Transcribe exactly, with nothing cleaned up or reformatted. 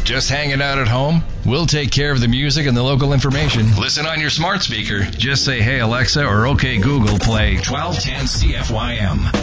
Just hanging out at home? We'll take care of the music and the local information. Listen on your smart speaker. Just say, hey Alexa, or okay Google, play twelve ten C F Y M.